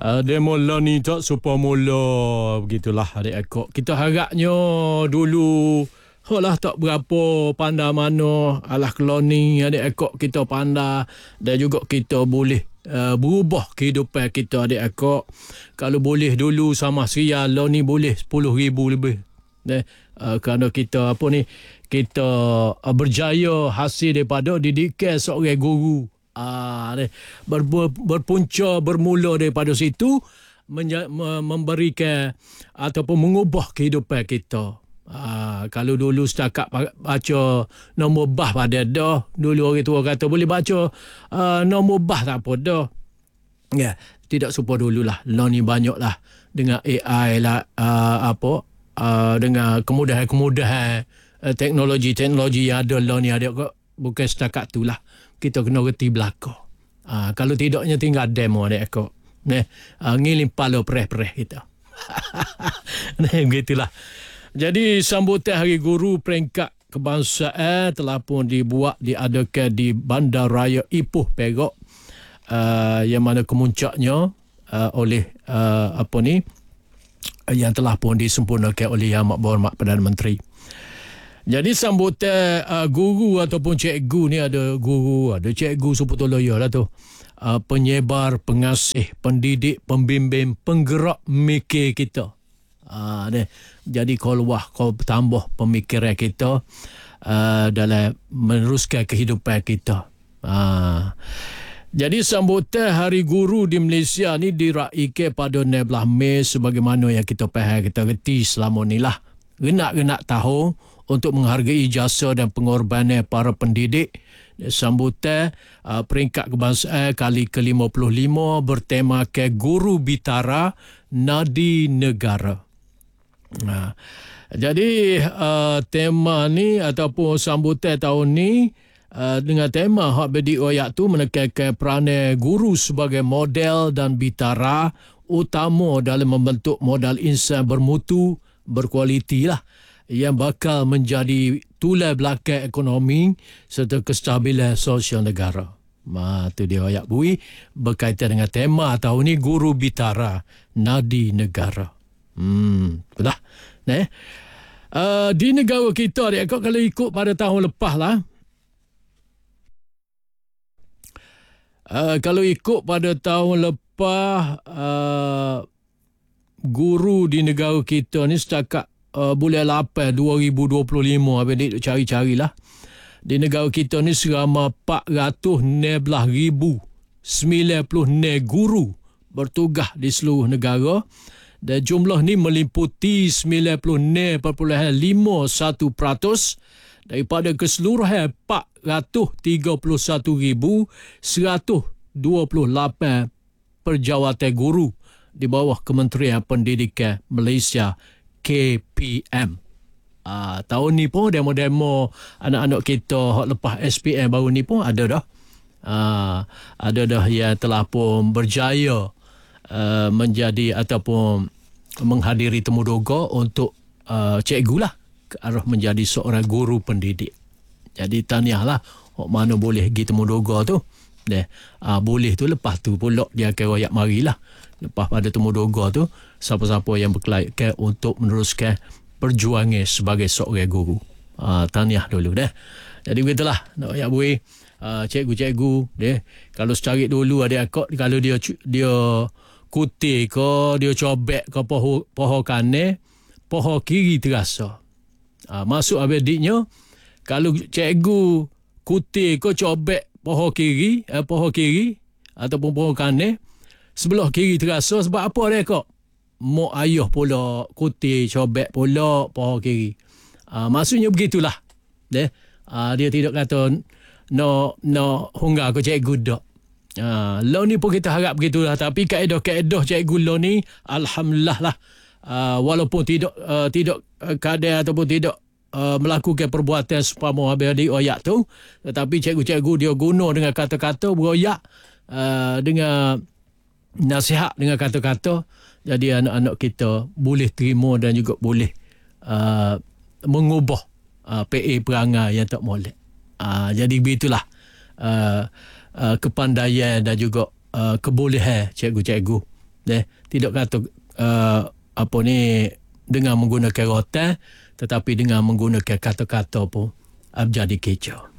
Demo lah ni tak supaya mula. Begitulah adik-adik. Kita harapnya dulu lah tak berapa pandai mana alah cloning adik-adik kita pandai dan juga kita boleh berubah kehidupan kita adik-adik. Kalau boleh dulu sama serial lah ni boleh 10,000 lebih. Kerana kita kita berjaya hasil daripada didikan seorang guru. Berpunca bermula daripada situ memberikan ataupun mengubah kehidupan kita. Kalau dulu setakat baca nombor bah pada dah, dulu orang tua kata boleh baca nombor bah tak apa dah. Ya, tidak serupa dululah. Lah ni banyaklah dengan AI lah dengan kemudahan-kemudahan teknologi yang ada lah ni ada kok. Bukan setakat tu lah. Kita kena reti belakang. Kalau tidaknya tinggal demo adik kok. Ngiling pala pereh-pereh kita. Begitulah. Jadi sambutan Hari Guru peringkat kebangsaan telah pun diadakan di Bandaraya Ipoh Perak, yang mana kemuncaknya oleh yang telah pun disempurnakan oleh Yang Amat Berhormat Perdana Menteri. Jadi sambutan guru ataupun cikgu ni, ada guru, ada cikgu sepuluh lah tu. Penyebar, pengasih, pendidik, pembimbing, penggerak mikir kita. Jadi kau tambah pemikiran kita dalam meneruskan kehidupan kita. Jadi sambutan Hari Guru di Malaysia ni diraikan pada 16 Mei sebagaimana yang kita faham, kita reti selama ni lah. Genak-genak tahun untuk menghargai jasa dan pengorbanan para pendidik. Sambutan peringkat kebangsaan kali ke-55 bertemakan Guru Bitara Nadi Negara. Jadi tema ni ataupun sambutan tahun ni dengan tema hak berdioyak tu menekankan peranan guru sebagai model dan bitara utama dalam membentuk modal insan bermutu, berkualiti lah, yang bakal menjadi tulang belakang ekonomi serta kestabilan sosial negara. Itu dia ayat bui berkaitan dengan tema tahun ni, Guru Bitara Nadi Negara. Betul. Di negara kita dia kalau ikut pada tahun lepas lah, kalau ikut pada tahun lepas, guru di negara kita ni setakat bulan 8 2025 habis duk cari-carilah. Di negara kita ni seramai 416,090 guru bertugas di seluruh negara, dan jumlah ni meliputi 96.51% daripada keseluruhan 431,128 perjawatan guru di bawah Kementerian Pendidikan Malaysia KPM. Tahun ni pun demo-demo anak-anak kita hak lepas SPM baru ni pun ada dah. Ada dah yang telah pun berjaya menjadi ataupun menghadiri temudoga untuk cikgu lah, ke arah menjadi seorang guru pendidik. Jadi tahniahlah hak mana boleh pergi temudoga tu. Boleh tu lepas tu pula dia akan royak marilah. Lepas pada temudoga tu, siapa-siapa yang berkelayakan untuk meneruskan perjuangan sebagai seorang guru. Tahniah dulu dah. Jadi begitulah nak royak bui. Cikgu-cikgu kalau secari dulu adik-adik, kalau dia kutih ke, dia cobek ke pohon kanan, pohon kiri terasa. Masuk abadiknya, kalau cikgu kutih ke cobek pohon kiri ataupun pohon kanan, sebelah kiri terasa. Sebab apa dia kok? Mak ayah pula kutih cobek pula pohon kiri. Maksudnya begitulah. Dia tidak kata no hunggar ke cikgu dak. Law ni pun kita harap begitulah, tapi kaedah-kaedah cikgu law ni alhamdulillah lah, walaupun tidak kadang ataupun tidak melakukan perbuatan sepama habis ayat tu, tetapi cikgu-cikgu dia guna dengan kata-kata beroyak, dengan nasihat dengan kata-kata. Jadi anak-anak kita boleh terima dan juga boleh mengubah PA perangai yang tak molek. Jadi begitulah kepandaian dan juga kebolehan cikgu-cikgu Tidak kata apa ni dengan menggunakan rotan, tetapi dengan menggunakan kata-kata pun jadi kecoh.